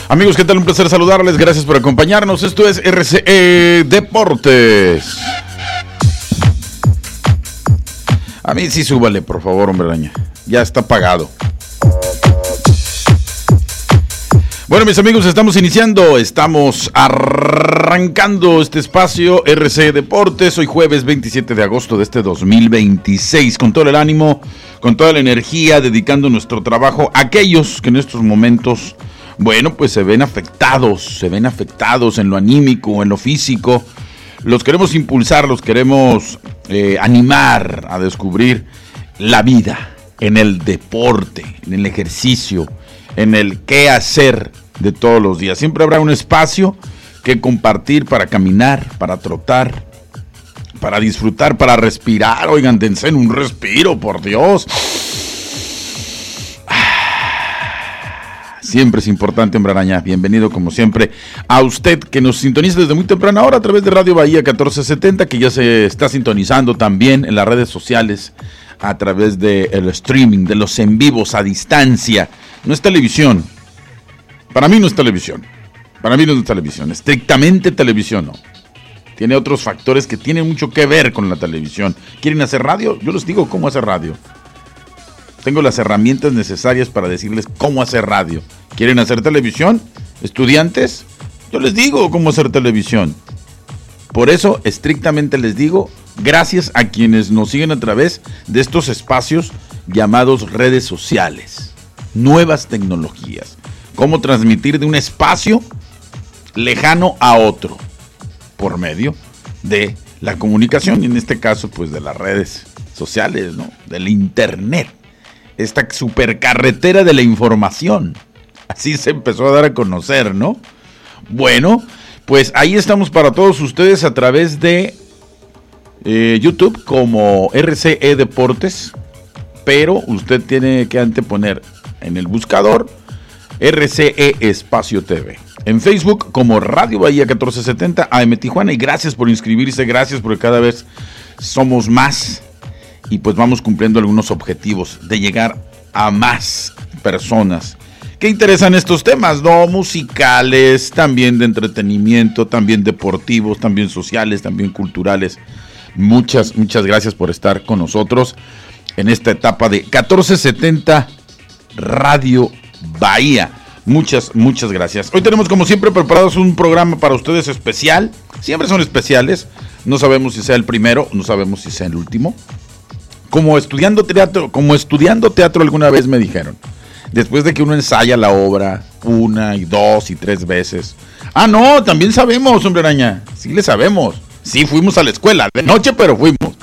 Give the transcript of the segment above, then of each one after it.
Amigos, ¿qué tal? Un placer saludarles, gracias por acompañarnos. Esto es RCE Deportes. A mí sí súbale, por favor, hombre araña. Ya está pagado. Bueno, mis amigos, estamos arrancando este espacio RCE Deportes. Hoy jueves 27 de agosto de este 2026, con todo el ánimo, con toda la energía, dedicando nuestro trabajo a aquellos que en estos momentos, bueno, pues se ven afectados en lo anímico, en lo físico. Los queremos impulsar, los queremos animar a descubrir la vida en el deporte, en el ejercicio, en el qué hacer de todos los días. Siempre habrá un espacio que compartir para caminar, para trotar, para disfrutar, para respirar. Oigan, dense un respiro, por Dios. Siempre es importante, hombre araña. Bienvenido, como siempre, a usted que nos sintoniza desde muy temprana hora a través de Radio Bahía 1470, que ya se está sintonizando también en las redes sociales, a través del streaming, de los en vivos a distancia. No es televisión. Para mí no es televisión. Estrictamente televisión no. Tiene otros factores que tienen mucho que ver con la televisión. ¿Quieren hacer radio? Yo les digo cómo hacer radio. Tengo las herramientas necesarias para decirles cómo hacer radio. ¿Quieren hacer televisión? ¿Estudiantes? Yo les digo cómo hacer televisión. Por eso, estrictamente les digo, gracias a quienes nos siguen a través de estos espacios llamados redes sociales. Nuevas tecnologías. Cómo transmitir de un espacio lejano a otro por medio de la comunicación, y en este caso pues de las redes sociales, ¿no? Del internet, esta supercarretera de la información. Así se empezó a dar a conocer, ¿no? Bueno, pues ahí estamos para todos ustedes a través de YouTube como RCE Deportes, pero usted tiene que anteponer en el buscador RCE Espacio TV. En Facebook como Radio Bahía 1470 AM Tijuana, y gracias por inscribirse, gracias porque cada vez somos más y pues vamos cumpliendo algunos objetivos de llegar a más personas que interesan estos temas, ¿no? Musicales, también de entretenimiento, también deportivos, también sociales, también culturales. Muchas gracias por estar con nosotros en esta etapa de 1470 Radio Bahía. Muchas gracias. Hoy tenemos como siempre preparados un programa para ustedes especial. Siempre son especiales. No sabemos si sea el primero, no sabemos si sea el último. Como estudiando teatro alguna vez me dijeron, después de que uno ensaya la obra 1 y 2 y 3 veces. Ah, no, también sabemos, hombre araña. Sí le sabemos. Sí, fuimos a la escuela. De noche, pero fuimos.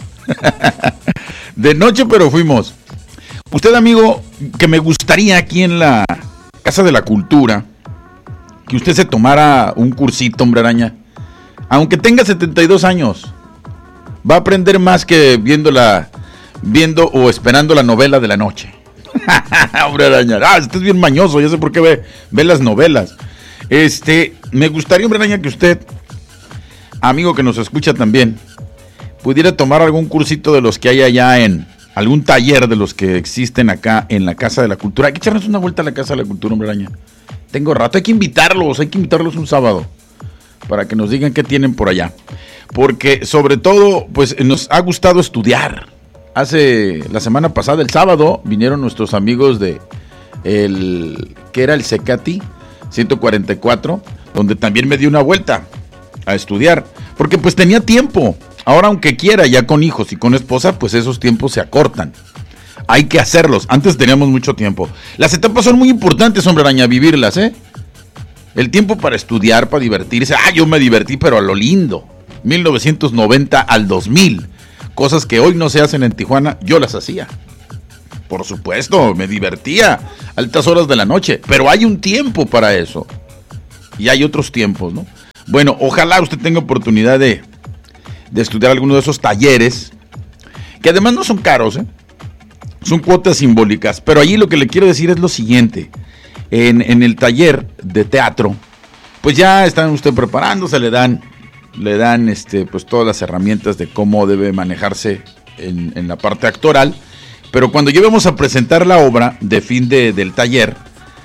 Usted, amigo, que me gustaría aquí en la Casa de la Cultura, que usted se tomara un cursito, hombre araña. Aunque tenga 72 años, va a aprender más que viendo o esperando la novela de la noche. Hombre araña, usted es bien mañoso, ya sé por qué ve las novelas. Me gustaría, hombre araña, que usted, amigo que nos escucha también, pudiera tomar algún cursito de los que hay allá en algún taller de los que existen acá en la Casa de la Cultura. Hay que echarnos una vuelta a la Casa de la Cultura, hombre araña. Tengo rato, hay que invitarlos un sábado para que nos digan qué tienen por allá. Porque sobre todo, pues nos ha gustado estudiar. La semana pasada, el sábado, vinieron nuestros amigos que era el Cecati 144, donde también me di una vuelta a estudiar, porque pues tenía tiempo. Ahora, aunque quiera, ya con hijos y con esposa, pues esos tiempos se acortan. Hay que hacerlos. Antes teníamos mucho tiempo. Las etapas son muy importantes, hombre araña, vivirlas, ¿eh? El tiempo para estudiar, para divertirse. Yo me divertí, pero a lo lindo. 1990 al 2000. Cosas que hoy no se hacen en Tijuana, yo las hacía. Por supuesto, me divertía. Altas horas de la noche. Pero hay un tiempo para eso. Y hay otros tiempos, ¿no? Bueno, ojalá usted tenga oportunidad de estudiar alguno de esos talleres, que además no son caros, son cuotas simbólicas, pero allí lo que le quiero decir es lo siguiente: en el taller de teatro, pues ya están usted preparándose, le dan pues todas las herramientas de cómo debe manejarse en la parte actoral, pero cuando lleguemos a presentar la obra de fin del taller,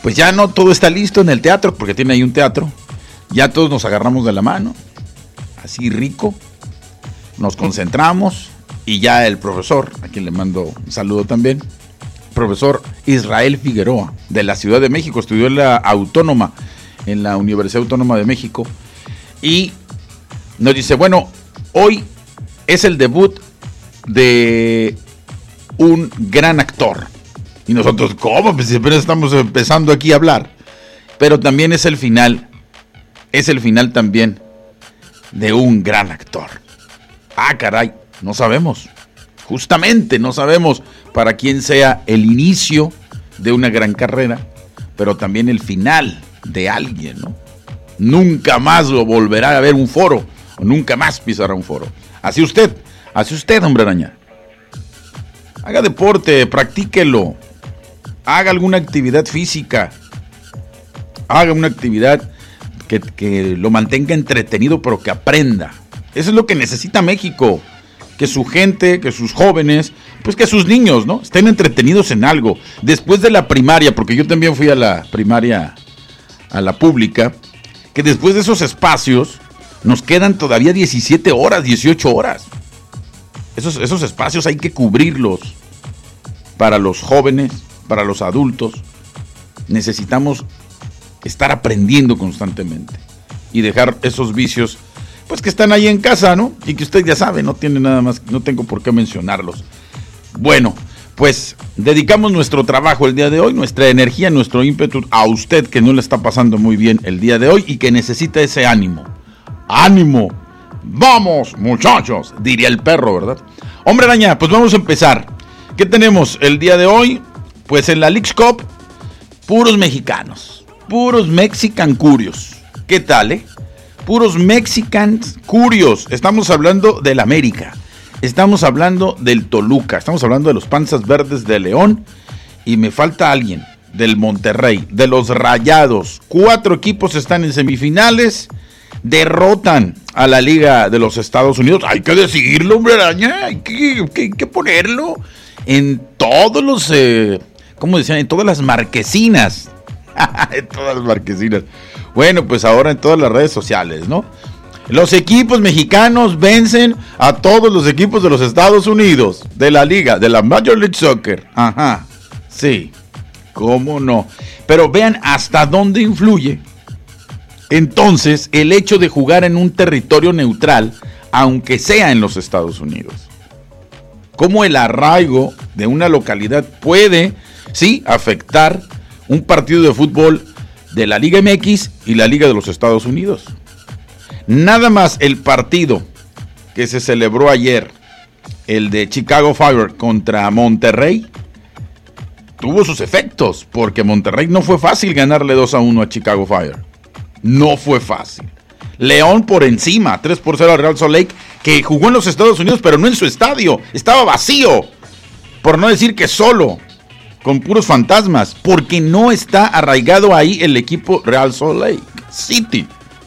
pues ya no todo está listo en el teatro, porque tiene ahí un teatro. Ya todos nos agarramos de la mano, así rico, nos concentramos y ya el profesor, a quien le mando un saludo también, profesor Israel Figueroa, de la Ciudad de México, estudió en la Autónoma, en la Universidad Autónoma de México, y nos dice, bueno, hoy es el debut de un gran actor. Y nosotros, ¿cómo? Pues apenas estamos empezando aquí a hablar. Pero también es el final también de un gran actor. Ah, caray, no sabemos. Justamente no sabemos para quién sea el inicio de una gran carrera, pero también el final de alguien, ¿no? Nunca más lo volverá a ver un foro, o nunca más pisará un foro. Así usted, Hombre Araña. Haga deporte, practíquelo. Haga alguna actividad física. Haga una actividad que lo mantenga entretenido, pero que aprenda. Eso es lo que necesita México. Que su gente, que sus jóvenes, pues que sus niños, ¿no? Estén entretenidos en algo. Después de la primaria, porque yo también fui a la primaria, a la pública, que después de esos espacios nos quedan todavía 17 horas, 18 horas. Esos espacios hay que cubrirlos para los jóvenes, para los adultos. Necesitamos estar aprendiendo constantemente y dejar esos vicios, pues que están ahí en casa, ¿no? Y que usted ya sabe, no tiene nada más, no tengo por qué mencionarlos. Bueno, pues dedicamos nuestro trabajo el día de hoy, nuestra energía, nuestro ímpetu a usted que no le está pasando muy bien el día de hoy y que necesita ese ánimo. ¡Ánimo! ¡Vamos, muchachos! Diría el perro, ¿verdad? Hombre Araña, pues vamos a empezar. ¿Qué tenemos el día de hoy? Pues en la Leagues Cup, puros mexicanos, puros Mexican Curios. ¿Qué tal, Puros Mexican Curios. Estamos hablando del América, estamos hablando del Toluca, estamos hablando de los Panzas Verdes de León, y me falta alguien, del Monterrey, de los Rayados. 4 equipos están en semifinales, derrotan a la Liga de los Estados Unidos. Hay que decirlo, Hombre Araña, hay que ponerlo en todos los, ¿cómo decían? En todas las marquesinas. En todas las marquesinas. Bueno, pues ahora en todas las redes sociales, ¿no? Los equipos mexicanos vencen a todos los equipos de los Estados Unidos, de la liga, de la Major League Soccer. Ajá, sí, cómo no. Pero vean hasta dónde influye entonces el hecho de jugar en un territorio neutral, aunque sea en los Estados Unidos. Cómo el arraigo de una localidad puede, sí, afectar un partido de fútbol de la Liga MX y la Liga de los Estados Unidos. Nada más el partido que se celebró ayer, el de Chicago Fire contra Monterrey, tuvo sus efectos, porque Monterrey no fue fácil ganarle 2-1 a Chicago Fire. No fue fácil. León por encima, 3-0 al Real Salt Lake, que jugó en los Estados Unidos, pero no en su estadio. Estaba vacío, por no decir que solo, con puros fantasmas, porque no está arraigado ahí el equipo Real Salt Lake City.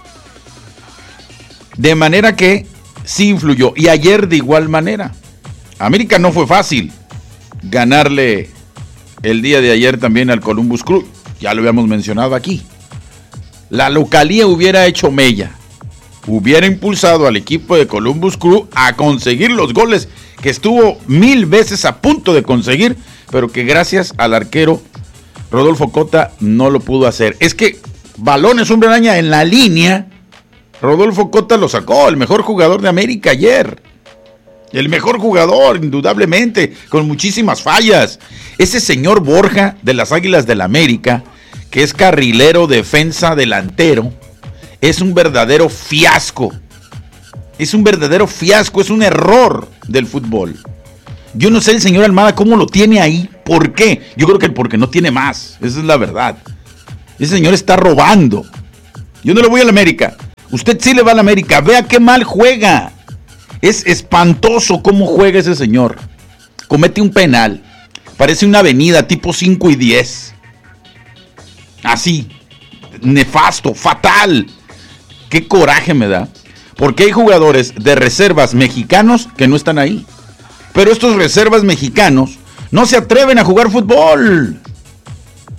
De manera que sí influyó. Y ayer de igual manera. América no fue fácil ganarle el día de ayer también al Columbus Crew. Ya lo habíamos mencionado aquí. La localía hubiera hecho mella. Hubiera impulsado al equipo de Columbus Crew a conseguir los goles que estuvo 1000 veces a punto de conseguir, pero que gracias al arquero Rodolfo Cota no lo pudo hacer. Es que balones, Hombre Araña, en la línea, Rodolfo Cota lo sacó, el mejor jugador de América ayer. El mejor jugador, indudablemente, con muchísimas fallas. Ese señor Borja de las Águilas del América, que es carrilero, defensa, delantero, es un verdadero fiasco. Es un verdadero fiasco, es un error del fútbol. Yo no sé el señor Almada cómo lo tiene ahí. ¿Por qué? Yo creo que porque no tiene más. Esa es la verdad. Ese señor está robando. Yo no le voy a la América. Usted sí le va a la América. Vea qué mal juega. Es espantoso cómo juega ese señor. Comete un penal. Parece una avenida tipo 5 y 10. Así. Nefasto, fatal. Qué coraje me da. Porque hay jugadores de reservas mexicanos que no están ahí. Pero estos reservas mexicanos no se atreven a jugar fútbol.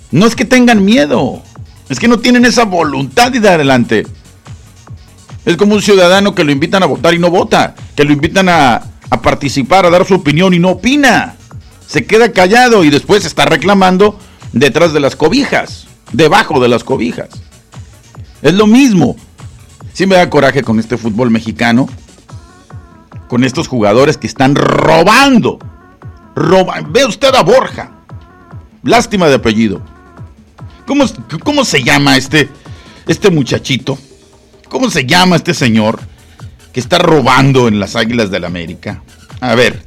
No es que tengan miedo, es que no tienen esa voluntad de ir adelante. Es como un ciudadano que lo invitan a votar y no vota, que lo invitan a participar, a dar su opinión y no opina. Se queda callado y después está reclamando detrás de las cobijas, debajo de las cobijas. Es lo mismo. Sí me da coraje con este fútbol mexicano, con estos jugadores que están robando. Ve usted a Borja. Lástima de apellido. ¿Cómo se llama este muchachito? ¿Cómo se llama este señor que está robando en las Águilas del América? A ver,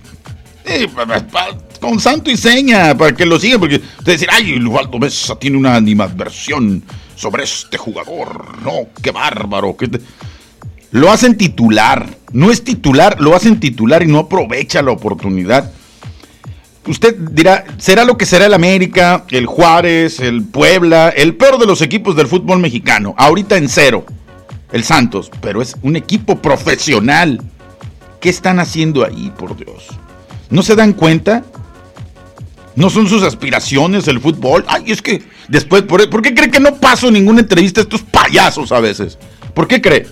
con santo y seña, para que lo sigan, porque ustedes dicen, ay, Ubaldo Mesa tiene una animadversión sobre este jugador. No, qué bárbaro. Lo hacen titular, no es titular, lo hacen titular y no aprovecha la oportunidad. Usted dirá, ¿será lo que será el América, el Juárez, el Puebla, el peor de los equipos del fútbol mexicano? Ahorita en cero, el Santos, pero es un equipo profesional. ¿Qué están haciendo ahí, por Dios? ¿No se dan cuenta? ¿No son sus aspiraciones el fútbol? Ay, es que después, ¿por qué cree que no paso ninguna entrevista a estos payasos a veces? ¿Por qué cree?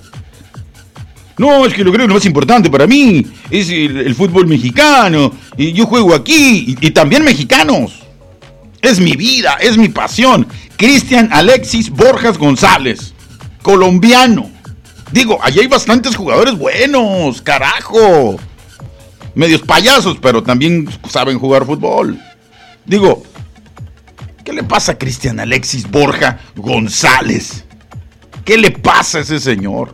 No, es que lo creo que lo más importante para mí es el fútbol mexicano, y yo juego aquí, y también mexicanos. Es mi vida, es mi pasión. Cristian Alexis Borjas González, colombiano. Digo, allí hay bastantes jugadores buenos, carajo. Medios payasos, pero también saben jugar fútbol. Digo, ¿qué le pasa a Cristian Alexis Borja González? ¿Qué le pasa a ese señor?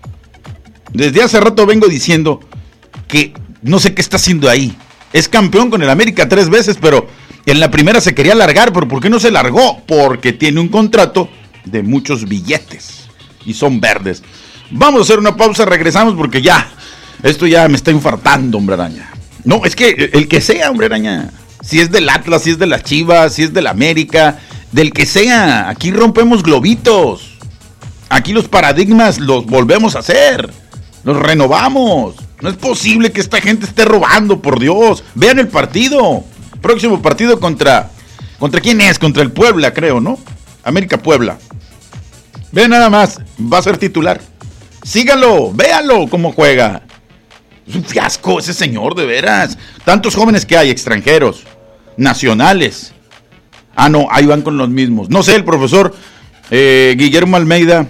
Desde hace rato vengo diciendo que no sé qué está haciendo ahí. Es campeón con el América 3 veces, pero en la primera se quería largar. ¿Pero por qué no se largó? Porque tiene un contrato de muchos billetes y son verdes. Vamos a hacer una pausa, regresamos porque esto ya me está infartando, Hombre Araña. No, es que el que sea, Hombre Araña. Si es del Atlas, si es de las Chivas, si es del América, del que sea. Aquí rompemos globitos. Aquí los paradigmas los volvemos a hacer. Los renovamos. No es posible que esta gente esté robando, por Dios. Vean el partido. Próximo partido ¿contra quién es? Contra el Puebla, creo, ¿no? América Puebla. Vean nada más, va a ser titular. Síganlo, véanlo cómo juega. Es un fiasco ese señor, de veras. Tantos jóvenes que hay, extranjeros, nacionales. No, ahí van con los mismos. No sé, el profesor Guillermo Almada,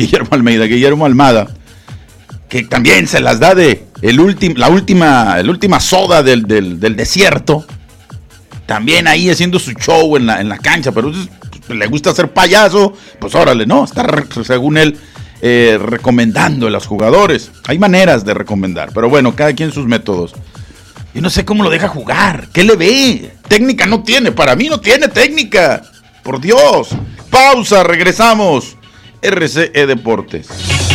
que también se las da de la última soda del desierto. También ahí haciendo su show en la cancha, pero le gusta ser payaso, pues órale, ¿no? Está, según él, recomendando a los jugadores. Hay maneras de recomendar, pero bueno, cada quien sus métodos. Yo no sé cómo lo deja jugar. ¿Qué le ve? Técnica no tiene, para mí no tiene técnica. Por Dios. Pausa, regresamos. RCE Deportes.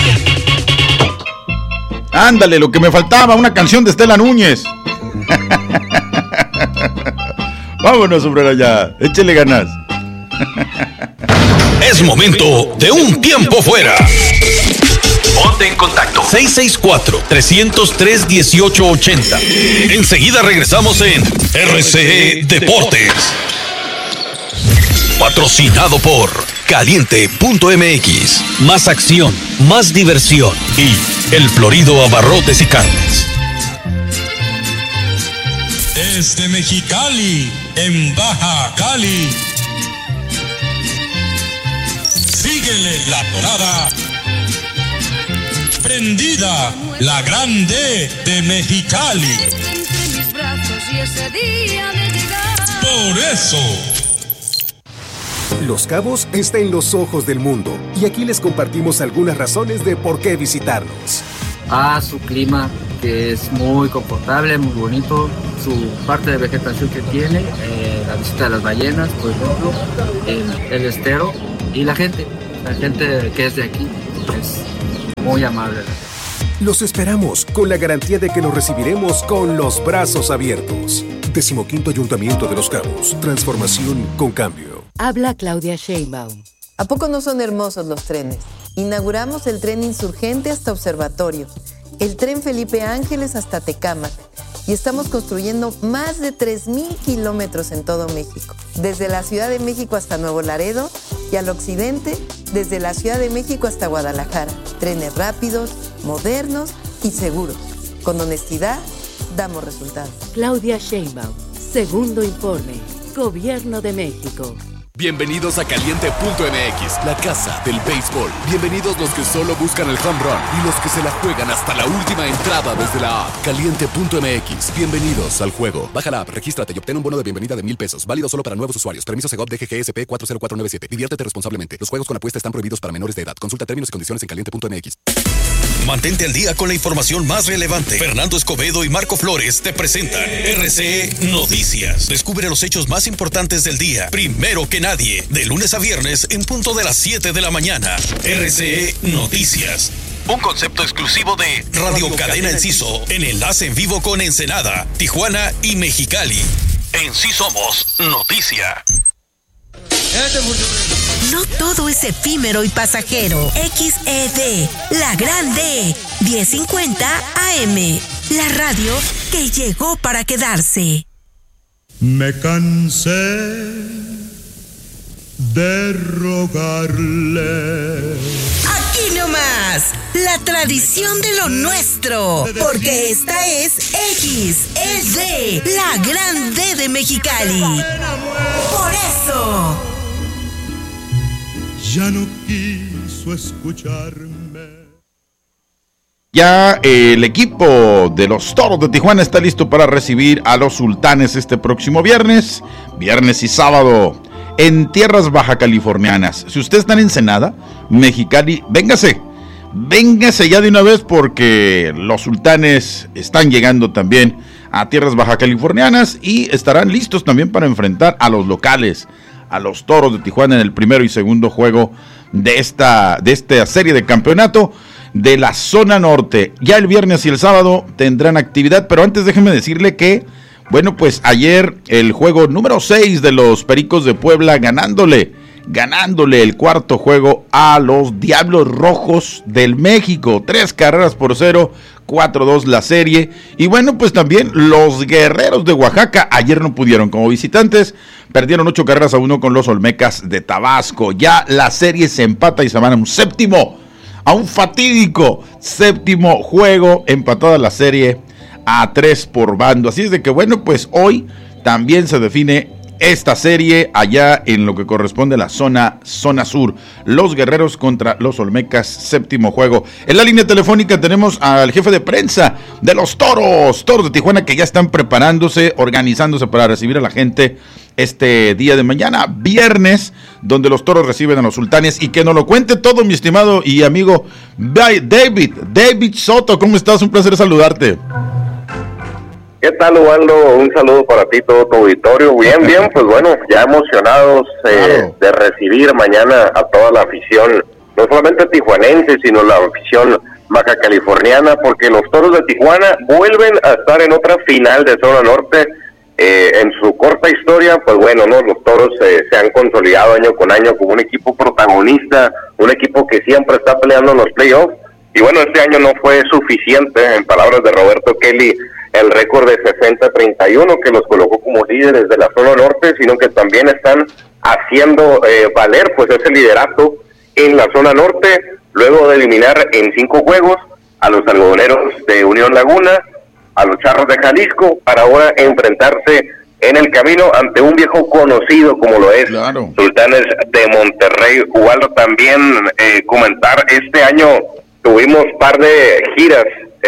Ándale, lo que me faltaba, una canción de Estela Núñez. Vámonos, hombre, allá. Échele ganas. Es momento de un tiempo fuera. Ponte en contacto. 664-303-1880. Enseguida regresamos en RCE Deportes. Patrocinado por Caliente.mx. Más acción, más diversión. Y El Florido Abarrotes y Carnes. Desde Mexicali, en Baja Cali. Síguele la torada. Prendida, la grande de Mexicali. Por eso. Los Cabos está en los ojos del mundo y aquí les compartimos algunas razones de por qué visitarnos. Su clima, que es muy confortable, muy bonito, su parte de vegetación que tiene, la visita de las ballenas, por ejemplo, el estero y la gente que es de aquí es muy amable. Los esperamos con la garantía de que nos recibiremos con los brazos abiertos. 15º Ayuntamiento de Los Cabos. Transformación con cambio. Habla Claudia Sheinbaum. ¿A poco no son hermosos los trenes? Inauguramos el tren Insurgente hasta Observatorio, el tren Felipe Ángeles hasta Tecámac y estamos construyendo más de 3,000 kilómetros en todo México. Desde la Ciudad de México hasta Nuevo Laredo y al occidente, desde la Ciudad de México hasta Guadalajara. Trenes rápidos, modernos y seguros. Con honestidad, damos resultados. Claudia Sheinbaum, segundo informe. Gobierno de México. Bienvenidos a Caliente.mx, la casa del béisbol. Bienvenidos los que solo buscan el home run y los que se la juegan hasta la última entrada desde la app. Caliente.mx, bienvenidos al juego. Baja la app, regístrate y obtén un bono de bienvenida de $1,000. Válido solo para nuevos usuarios. Permiso Segov DGGSP 40497. Diviértete responsablemente. Los juegos con apuesta están prohibidos para menores de edad. Consulta términos y condiciones en Caliente.mx. Mantente al día con la información más relevante. Fernando Escobedo y Marco Flores te presentan RCE Noticias. Descubre los hechos más importantes del día, primero que nadie, de lunes a viernes en punto de las 7 de la mañana. RCE Noticias. Un concepto exclusivo de Radio Cadena Enciso, en enlace en vivo con Ensenada, Tijuana y Mexicali. En Sí Somos Noticia. No todo es efímero y pasajero. XED, la grande, 1050 AM, la radio que llegó para quedarse. Me cansé de rogarle. Aquí nomás, la tradición de lo nuestro, porque esta es XED, la grande de Mexicali. Por eso ya no quiso escucharme. Ya el equipo de los Toros de Tijuana está listo para recibir a los Sultanes este próximo viernes y sábado en tierras baja californianas. Si usted está en Ensenada, Mexicali, véngase ya de una vez, porque los Sultanes están llegando también a tierras baja californianas y estarán listos también para enfrentar a los locales, a los Toros de Tijuana, en el primero y segundo juego de esta serie de campeonato de la zona norte. Ya el viernes y el sábado tendrán actividad, pero antes déjeme decirle que, bueno, pues ayer el juego número 6 de los Pericos de Puebla, ganándole el cuarto juego a los Diablos Rojos del México, 3-0, 4-2 la serie. Y bueno, pues también los Guerreros de Oaxaca ayer no pudieron como visitantes, perdieron 8-1 con los Olmecas de Tabasco. Ya la serie se empata y se van a un fatídico séptimo juego, empatada la serie a 3 por bando. Así es de que bueno, pues hoy también se define esta serie allá en lo que corresponde a la zona sur. Los Guerreros contra los Olmecas, séptimo juego. En la línea telefónica tenemos al jefe de prensa de los Toros de Tijuana, que ya están preparándose, organizándose para recibir a la gente este día de mañana, viernes, donde los Toros reciben a los Sultanes. Y que nos lo cuente todo, mi estimado y amigo David Soto. ¿Cómo estás? Un placer saludarte. ¿Qué tal, Ubaldo? Un saludo para ti, todo tu auditorio. Bien, pues bueno, ya emocionados de recibir mañana a toda la afición, no solamente tijuanense, sino la afición baja californiana, porque los Toros de Tijuana vuelven a estar en otra final de zona norte. En su corta historia, pues bueno, ¿no? Los Toros se han consolidado año con año como un equipo protagonista, un equipo que siempre está peleando en los playoffs. Y bueno, este año no fue suficiente, en palabras de Roberto Kelly, el récord de 60-31 que los colocó como líderes de la zona norte, sino que también están haciendo valer pues ese liderato en la zona norte, luego de eliminar en 5 juegos a los algodoneros de Unión Laguna, a los Charros de Jalisco, para ahora enfrentarse en el camino ante un viejo conocido como lo es Sultanes de Monterrey. Ubaldo, también comentar, este año tuvimos par de giras,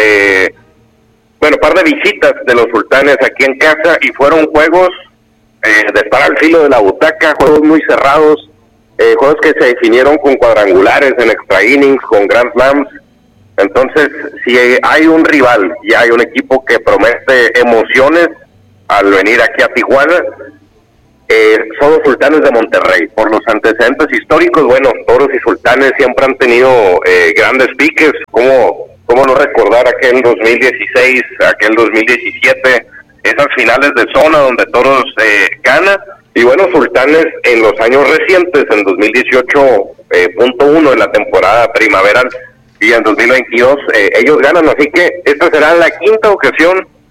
par de visitas de los Sultanes aquí en casa, y fueron juegos de estar al filo de la butaca, juegos muy cerrados, juegos que se definieron con cuadrangulares en extra innings, con grand slams. Entonces, si hay un rival y hay un equipo que promete emociones al venir aquí a Tijuana, son los Sultanes de Monterrey. Por los antecedentes históricos, bueno, Toros y Sultanes siempre han tenido grandes piques. ¿Cómo no recordar aquel 2016, aquel 2017, esas finales de zona donde Toros gana? Y bueno, Sultanes en los años recientes, en 2018.1 en la temporada primaveral, y en 2022 ellos ganan, así que esta será la quinta ocasión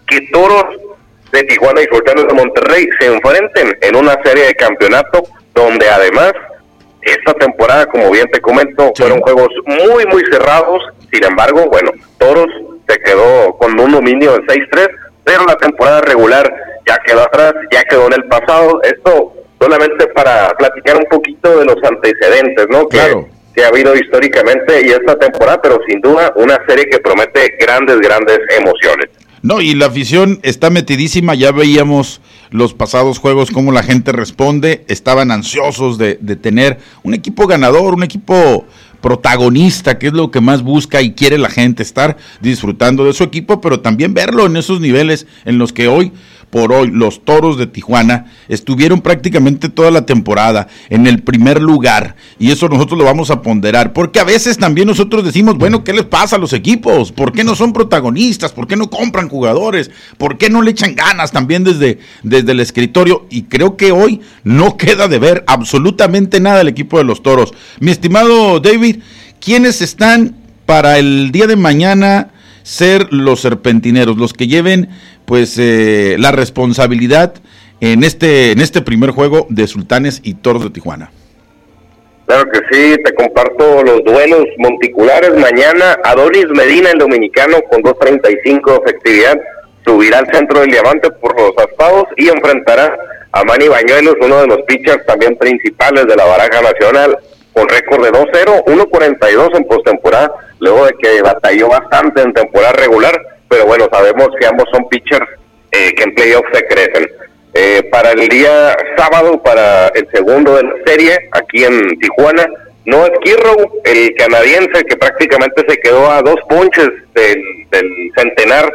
que Toros de Tijuana y Sultanes de Monterrey se enfrenten en una serie de campeonato donde además esta temporada, como bien te comento, fueron juegos muy muy cerrados. Sin embargo, bueno, Toros se quedó con un dominio de 6-3, pero la temporada regular ya quedó atrás, ya quedó en el pasado. Esto solamente para platicar un poquito de los antecedentes, ¿no? Claro. Que ha habido históricamente y esta temporada, pero sin duda una serie que promete grandes emociones. No, y la afición está metidísima, ya veíamos los pasados juegos cómo la gente responde, estaban ansiosos de tener un equipo ganador, un equipo protagonista, que es lo que más busca y quiere la gente, estar disfrutando de su equipo, pero también verlo en esos niveles en los que hoy por hoy los Toros de Tijuana estuvieron prácticamente toda la temporada en el primer lugar, y eso nosotros lo vamos a ponderar, porque a veces también nosotros decimos, bueno, ¿qué les pasa a los equipos? ¿Por qué no son protagonistas? ¿Por qué no compran jugadores? ¿Por qué no le echan ganas también desde el escritorio? Y creo que hoy no queda de ver absolutamente nada el equipo de los Toros. Mi estimado David, ¿quiénes están para el día de mañana ser los serpentineros, los que lleven pues la responsabilidad en este primer juego de Sultanes y Toros de Tijuana? Claro que sí, te comparto los duelos monticulares. Mañana Adonis Medina, el dominicano, con 2.35 de efectividad, subirá al centro del diamante por los aspados y enfrentará a Manny Bañuelos, uno de los pitchers también principales de la baraja nacional, con récord de 2-0, 1.42 en postemporada, luego de que batalló bastante en temporada regular, pero bueno, sabemos que ambos son pitchers que en playoffs se crecen. Para el día sábado, para el segundo de la serie, aquí en Tijuana, Noah Skirrow, el canadiense que prácticamente se quedó a 2 ponches del centenar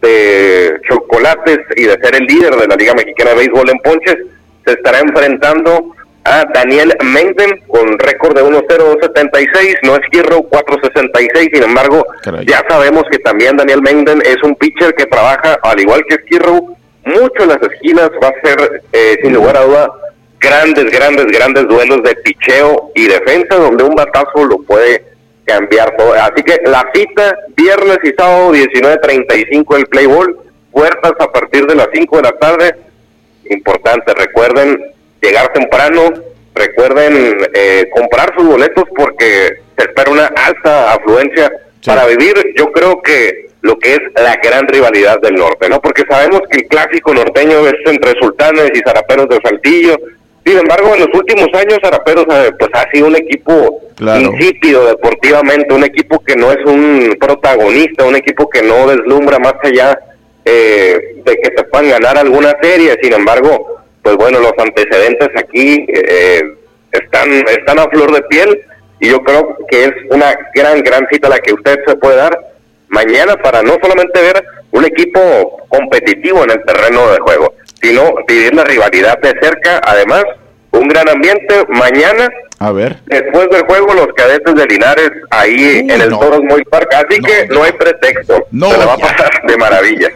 de chocolates y de ser el líder de la Liga Mexicana de Béisbol en ponches, se estará enfrentando a Daniel Mengden con récord de 1.076, Noah Skirrow 4.66, sin embargo, ya sabemos que también Daniel Mengden es un pitcher que trabaja, al igual que Skirrow, mucho en las esquinas. Va a ser, sin lugar a duda, grandes duelos de picheo y defensa, donde un batazo lo puede cambiar todo. Así que la cita, viernes y sábado, 19:35 el play ball, puertas a partir de las 5 de la tarde. Importante, recuerden llegar temprano, recuerden comprar sus boletos porque se espera una alta afluencia para vivir, yo creo que lo que es la gran rivalidad del norte, ¿no? Porque sabemos que el clásico norteño es entre Sultanes y Zaraperos de Saltillo. Sin embargo, en los últimos años Zaraperos pues ha sido un equipo insípido deportivamente, un equipo que no es un protagonista, un equipo que no deslumbra más allá de que te puedan ganar alguna serie. Sin embargo, pues bueno, los antecedentes aquí están a flor de piel, y yo creo que es una gran cita la que usted se puede dar mañana para no solamente ver un equipo competitivo en el terreno de juego, sino vivir la rivalidad de cerca. Además, un gran ambiente mañana. A ver. Después del juego, los cadetes de Linares ahí en el Toros Moy Park, así que no hay pretexto. Se la va a pasar de maravilla.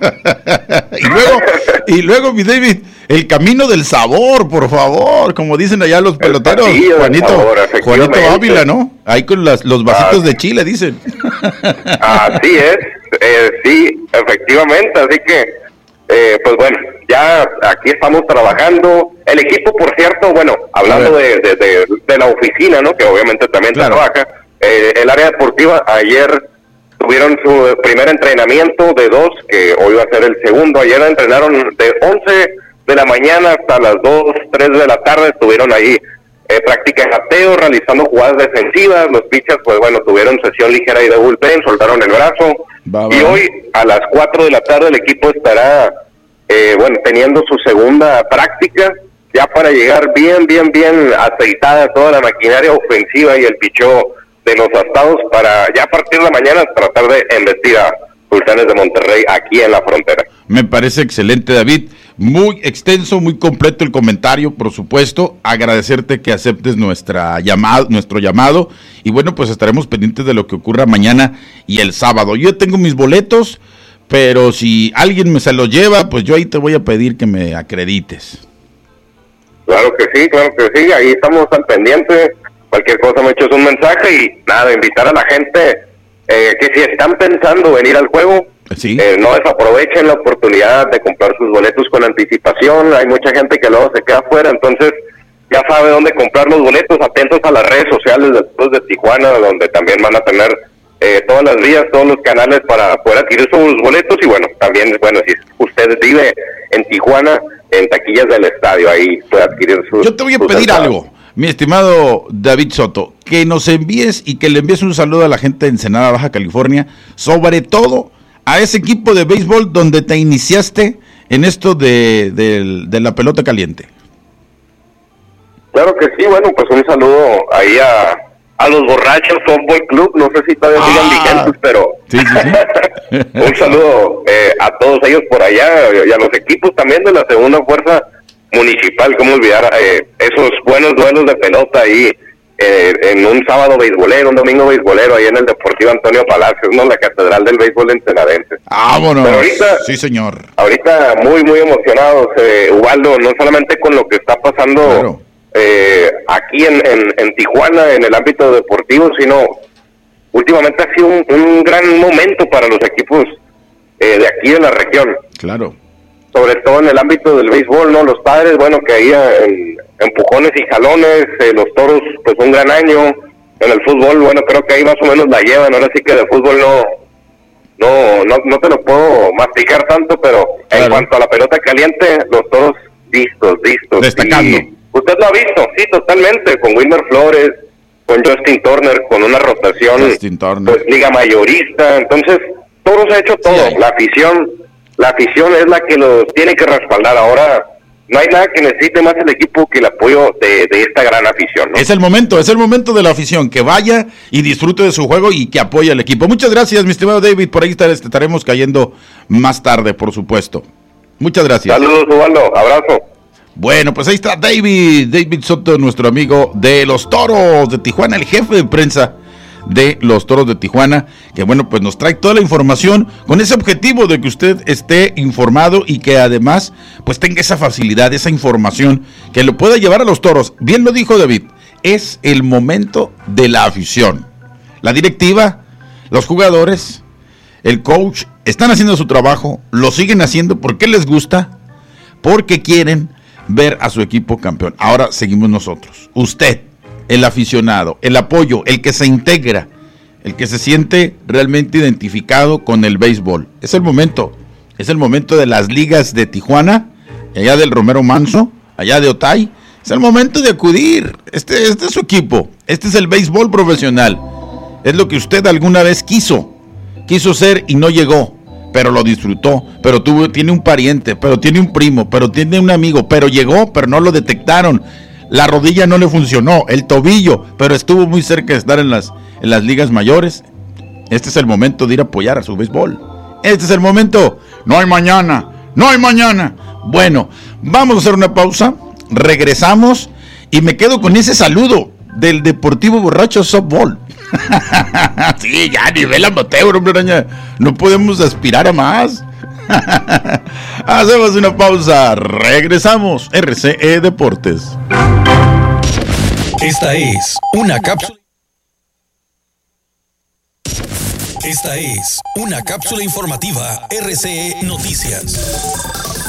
y luego, mi David, el camino del sabor, por favor, como dicen allá los peloteros. Juanito Ávila, ¿no? Ahí con los vasitos de chile, dicen. Así es, sí, efectivamente, así que pues bueno, ya aquí estamos trabajando. El equipo, por cierto, bueno, hablando de la oficina, ¿no? Que obviamente también trabaja. El área deportiva ayer tuvieron su primer entrenamiento de 2, que hoy va a ser el segundo. Ayer entrenaron de 11 de la mañana hasta las 2, 3 de la tarde. Estuvieron ahí práctica de bateo, realizando jugadas defensivas. Los pitchers, pues bueno, tuvieron sesión ligera ahí de bullpen, soltaron el brazo. Y hoy a las 4 de la tarde el equipo estará teniendo su segunda práctica, ya para llegar bien aceitada toda la maquinaria ofensiva y el picheo de los astados, para ya a partir de la mañana tratar de embestir a Sultanes de Monterrey aquí en la frontera. Me parece excelente, David. Muy extenso, muy completo el comentario, por supuesto. Agradecerte que aceptes nuestro llamado. Y bueno, pues estaremos pendientes de lo que ocurra mañana y el sábado. Yo tengo mis boletos, pero si alguien me se los lleva, pues yo ahí te voy a pedir que me acredites. Claro que sí, ahí estamos al pendiente. Cualquier cosa me echas un mensaje y nada, invitar a la gente que si están pensando venir al juego, Sí. No desaprovechen la oportunidad de comprar sus boletos con anticipación. Hay mucha gente que luego se queda fuera, entonces ya sabe dónde comprar los boletos. Atentos a las redes sociales de Toros de Tijuana, donde también van a tener todas las vías, todos los canales para poder adquirir sus boletos. Y bueno, también, si usted vive en Tijuana, en taquillas del estadio, ahí puede adquirir sus. Yo te voy a pedir algo, mi estimado David Soto, que nos envíes y que le envíes un saludo a la gente de Ensenada, Baja California, sobre todo a ese equipo de béisbol donde te iniciaste en esto de la pelota caliente. Claro que sí, pues un saludo ahí a los Borrachos Softball Club, no sé si todavía sigan vigentes, pero sí. un saludo a todos ellos por allá y a los equipos también de la segunda fuerza municipal. Cómo olvidar esos buenos duelos de pelota ahí en un sábado beisbolero, un domingo beisbolero ahí en el Deportivo Antonio Palacios, ¿no? La catedral del béisbol ensenadense. Vámonos. Pero ahorita, sí, señor. Ahorita muy emocionados, Ubaldo, no solamente con lo que está pasando. Claro. Aquí en Tijuana en el ámbito deportivo, sino últimamente ha sido un gran momento para los equipos de aquí de la región. Claro. Sobre todo en el ámbito del béisbol, ¿no? Los Padres, que ahí en empujones y jalones, los Toros, pues un gran año. En el fútbol, creo que ahí más o menos la llevan. Ahora sí que de fútbol no te lo puedo masticar tanto, pero claro. En cuanto a la pelota caliente, los Toros listos. Destacando. Usted lo ha visto, sí, totalmente, con Wilmer Flores, con Justin Turner, con una rotación, pues liga mayorista. Entonces, Toros ha hecho todo. Sí, la afición es la que los tiene que respaldar. Ahora, no hay nada que necesite más el equipo que el apoyo de esta gran afición, ¿no? Es el momento de la afición, que vaya y disfrute de su juego y que apoye al equipo. Muchas gracias, mi estimado David, por ahí estaremos cayendo más tarde, por supuesto. Muchas gracias. Saludos, Ubaldo, abrazo. Bueno, pues ahí está David Soto, nuestro amigo de los Toros de Tijuana, el jefe de prensa de los Toros de Tijuana, que pues nos trae toda la información con ese objetivo de que usted esté informado y que además pues tenga esa facilidad, esa información que lo pueda llevar a los Toros. Bien lo dijo David, es el momento de la afición. La directiva, los jugadores, el coach, están haciendo su trabajo, lo siguen haciendo porque les gusta, porque quieren ver a su equipo campeón. Ahora seguimos nosotros, usted, el aficionado, el apoyo, el que se integra, el que se siente realmente identificado con el béisbol. Es el momento de las ligas de Tijuana, allá del Romero Manso, allá de Otay. Es el momento de acudir. Este es su equipo, este es el béisbol profesional. Es lo que usted alguna vez quiso ser y no llegó, pero lo disfrutó, pero tiene un pariente, pero tiene un primo, pero tiene un amigo, pero llegó, pero no lo detectaron. La rodilla no le funcionó, el tobillo, pero estuvo muy cerca de estar en las ligas mayores. Este es el momento de ir a apoyar a su béisbol. Este es el momento. No hay mañana. Bueno, vamos a hacer una pausa, regresamos y me quedo con ese saludo del Deportivo Borracho Softball. Sí, ya a nivel amateur, hombre araña, no podemos aspirar a más. Hacemos una pausa, regresamos. RCE Deportes. Esta es una cápsula informativa RCE Noticias.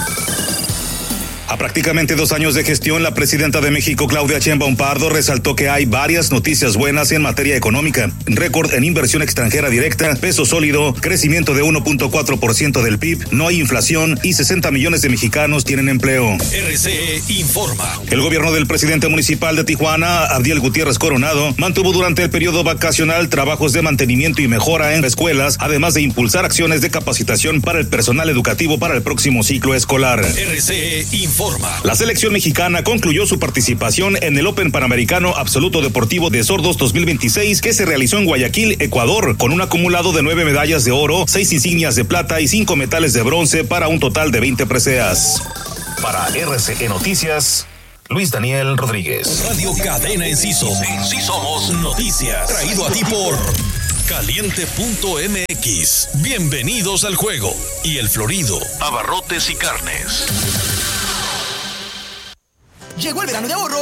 A prácticamente 2 años de gestión, la presidenta de México, Claudia Sheinbaum Pardo, resaltó que hay varias noticias buenas en materia económica. Récord en inversión extranjera directa, peso sólido, crecimiento de 1.4% del PIB, no hay inflación y 60 millones de mexicanos tienen empleo. RCE informa. El gobierno del presidente municipal de Tijuana, Abdiel Gutiérrez Coronado, mantuvo durante el periodo vacacional trabajos de mantenimiento y mejora en escuelas, además de impulsar acciones de capacitación para el personal educativo para el próximo ciclo escolar. RCE informa. La selección mexicana concluyó su participación en el Open Panamericano Absoluto Deportivo de Sordos 2026 que se realizó en Guayaquil, Ecuador, con un acumulado de 9 medallas de oro, 6 insignias de plata y 5 metales de bronce para un total de 20 preseas. Para RCE Noticias, Luis Daniel Rodríguez. Radio Cadena Enciso. Sí somos noticias. Traído a ti por Caliente.mx. Bienvenidos al juego. Y El Florido, abarrotes y carnes. Llegó el verano de ahorro